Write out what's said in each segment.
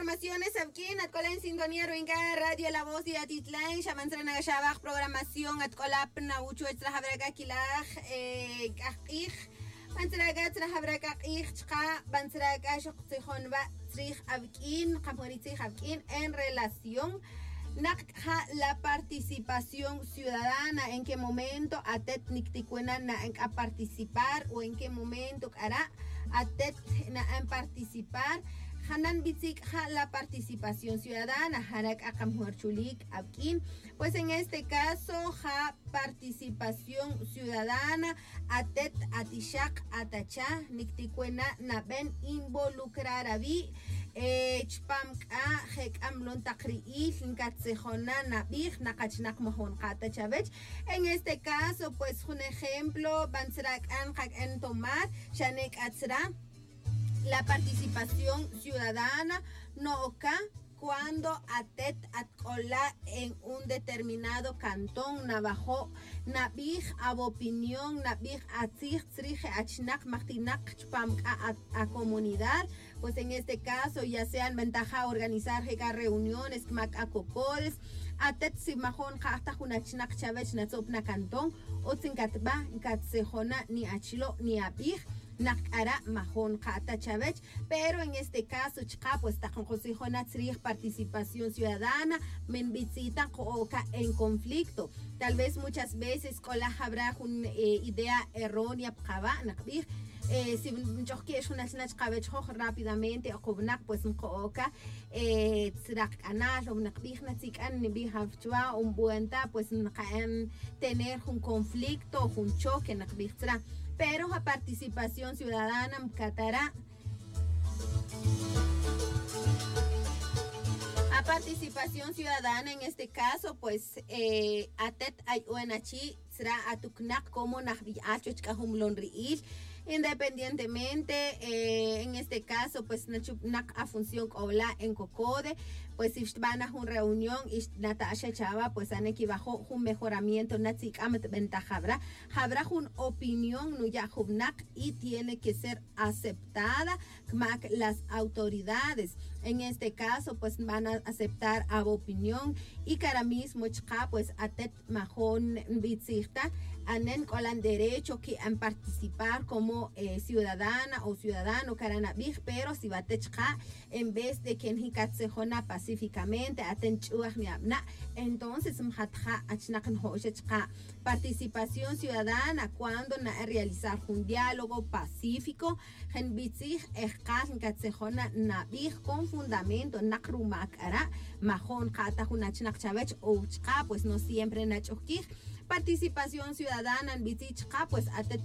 informaciones aquí en sintonía Ruinga Radio La Voz de Atitlán, Shamantrana Gashabach, programación Atcolapna, Uchu Extrahabraga Kilaj, Kakich, Mantraga Trahabraga Ichka, Bantraga Shokzihonba, Trich Abkin, Kamoritich Abkin, en relación la participación ciudadana, en qué momento atet nicticuena a participar o en qué momento hará atet en participar. Hanan Bitzik la participación ciudadana, Harak Akamhuarchulik Abkin, pues en este caso, participación ciudadana, atet atishak atacha, nicticuena naben involucrar avi, chpamka, hek amlon takriil, nkatsejona nabij, nakachnak mohon katachavech. En este caso, pues un ejemplo, bansrak anjak en tomar, shanek atzra. La participación ciudadana no oca cuando atet atcola en un determinado cantón navajo nabij ab opinión nabij atzich trije achnak machtinak chpam a comunidad, pues en este caso ya sean ventaja organizar reuniones mac a cocores atet si mahon hasta hunachnak chavech natsopna cantón o tsinkatba katsejona ni achilo ni abij Nakara Mahon Kata Chavech, pero en este caso, pues participación ciudadana, men visita en conflicto. Tal vez muchas veces con la habrá una idea errónea, si yo quiero una snatch cabech rápidamente o cobnak pues un coca tsrak anal o nakbih natsik an ni hafchwa buenta pues tener un conflicto un choque nakbih tsra, pero la participación ciudadana mkatara a participación ciudadana en este caso pues atet ay uenachi tsra atuknak como nakbih achoch kahumlon riil. Independientemente, en este caso, pues a función hola en Cocode, pues si van a una reunión y Natasha Chava, pues han equivajó un mejoramiento, nazik amet ventaja habrá una opinión no ya y tiene que ser aceptada las autoridades. En este caso, pues van a aceptar a opinión y cara mismo pues atet majón bitzirta anen colan derecho que han participar como ciudadana o ciudadano karanabij, pero si va en vez de que en pacíficamente entonces participación ciudadana cuando realizar un diálogo pacífico con fundamento pues no siempre participación ciudadana en Bizichka, pues atet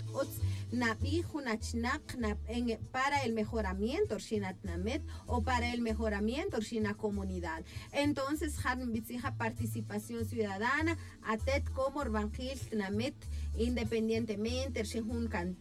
para el mejoramiento o para el mejoramiento de la comunidad. Entonces, participación ciudadana, atet como independientemente, un cantón